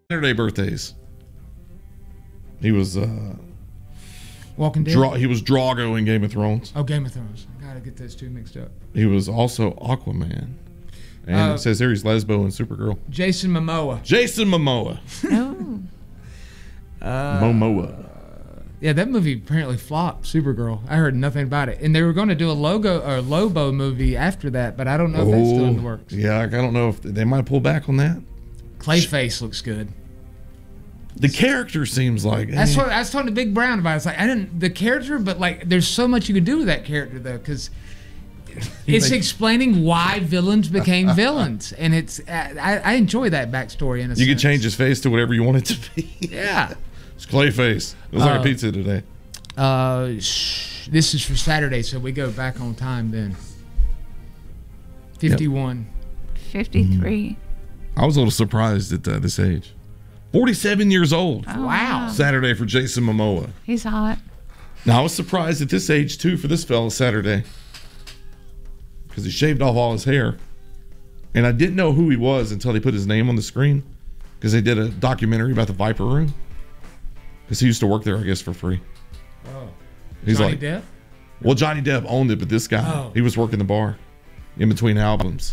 Saturday birthdays. He was Walking Dead. He was Drago in Game of Thrones. Oh, Game of Thrones. Gotta get those two mixed up. He was also Aquaman. And it says here he's Lesbo and Supergirl. Jason Momoa. Jason Momoa. Oh. Momoa. Yeah, that movie apparently flopped, Supergirl. I heard nothing about it. And they were going to do a Lobo movie after that, but I don't know if that's still in the works. Yeah, I don't know if they might pull back on that. Clayface looks good. The character seems like... That's what I was talking to Big Brown about. It's like, the character, but like, there's so much you could do with that character, though, because it's explaining why villains became villains. And it's, I enjoy that backstory in a sense. You can change his face to whatever you want it to be. Yeah. It's Clayface. It was like a pizza today. This is for Saturday, so we go back on time then. 51. 53. I was a little surprised at this age. 47 years old. Oh, Wow. Saturday for Jason Momoa. He's hot. Now, I was surprised at this age, too, for this fella Saturday. Because he shaved off all his hair. And I didn't know who he was until they put his name on the screen. Because they did a documentary about the Viper Room. Because he used to work there, I guess, for free. Oh. He's Johnny like, Depp? Well, Johnny Depp owned it, but this guy, he was working the bar in between albums.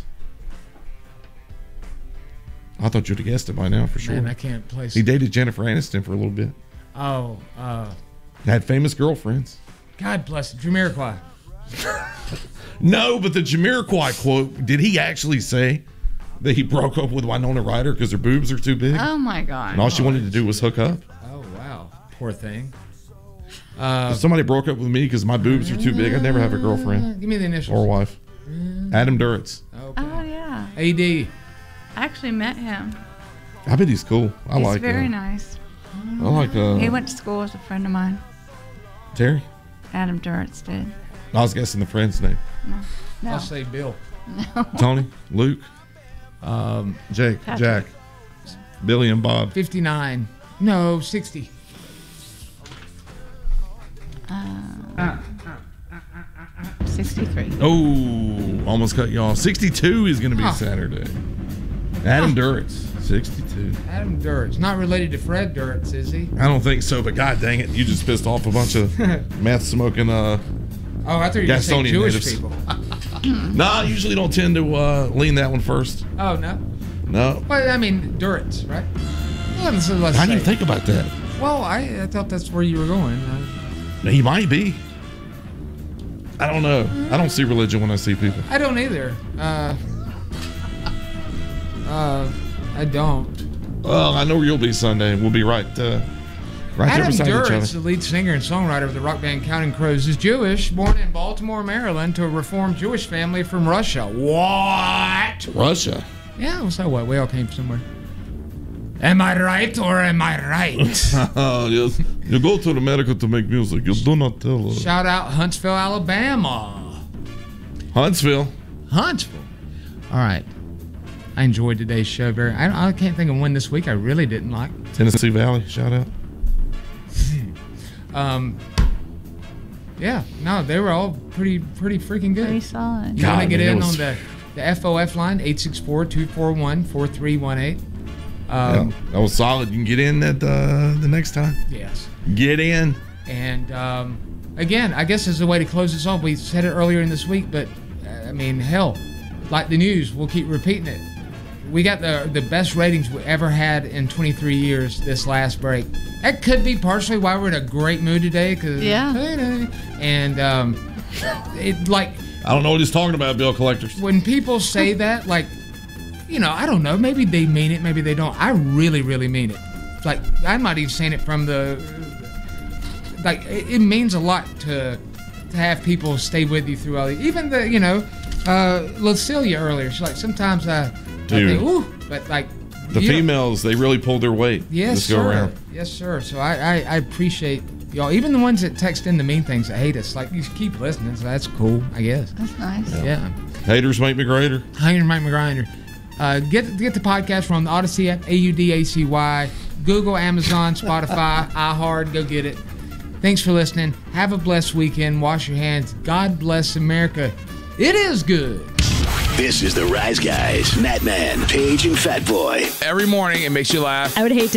I thought you'd have guessed it by now, for sure. Man, I can't place He dated Jennifer Aniston for a little bit. Oh, Had famous girlfriends. God bless it. Jamiroquai. No, but the Jamiroquai quote, did he actually say that he broke up with Winona Ryder because her boobs are too big? Oh, my God. And all she wanted to do was hook up? Oh, wow. Poor thing. If somebody broke up with me because my boobs are too big, I'd never have a girlfriend. Give me the initials. Or wife. Adam Duritz. Okay. Oh, yeah. AD. I actually met him. I bet he's cool. I He's like very nice. I like He went to school with a friend of mine. Terry? Adam Duritz did. I was guessing the friend's name. No. I'll say Bill. Tony? Luke? Jake? Patrick. Jack? Billy and Bob? 59. No, 60. 63. Oh, almost cut you off. 62 is going to be Huh. Saturday. Adam Duritz, 62. Adam Duritz. Not related to Fred Duritz, is he? I don't think so, but god dang it, you just pissed off a bunch of meth smoking Oh, I thought you were going to say Gastonian Jewish natives. people. Nah, I usually don't tend to lean that one first. Oh, no? No. Well, I mean, Duritz, right? Well, let's How do you say. think about that? Well, I thought that's where you were going. He might be. I don't know. I don't see religion when I see people. I don't either. I don't. Well, I know where you'll be Sunday. We'll be right there Adam beside each Duritz, other. the lead singer and songwriter of the rock band Counting Crows, is Jewish, born in Baltimore, Maryland, to a Reformed Jewish family from Russia. What? Russia. Yeah, so what? We all came from somewhere. Am I right or am I right? Yes. You go to America to make music. You do not tell us. Shout out Huntsville, Alabama. Huntsville. Huntsville. All right. I enjoyed today's show very. I can't think of one this week I really didn't like. Tennessee Valley. Shout out. Yeah, no, they were all pretty freaking good. Pretty solid. You want to God, get man, in it on was- the FOF line, 864-241-4318. Yeah, that was solid. You can get in at the next time. Yes. Get in. And again, I guess as a way to close this off, we said it earlier in this week, but I mean, hell, like the news, we'll keep repeating it. We got the best ratings we ever had in 23 years this last break. That could be partially why we're in a great mood today. And it like... I don't know what he's talking about, bill collectors. When people say that, like, you know, I don't know. Maybe they mean it. Maybe they don't. I really, really mean it. Like, I'm not even saying it from the... Like, it means a lot to have people stay with you through all the... Even the, you know, Lucilia earlier, she's like, sometimes I think, ooh, but like... The females, they really pulled their weight. Yes, this go sir. around. Yes, sir. So I appreciate y'all. Even the ones that text in the mean things that hate us, like, you keep listening, so that's cool, I guess. That's nice. Yeah. Haters make me greater. Haters make me grinder. Get the podcast from the Odyssey app, AUDACY, Google, Amazon, Spotify, iHeart. Go get it. Thanks for listening. Have a blessed weekend. Wash your hands. God bless America. It is good. This is the Rise Guys, Nat Man, Paige, and Fat Boy. Every morning it makes you laugh. I would hate to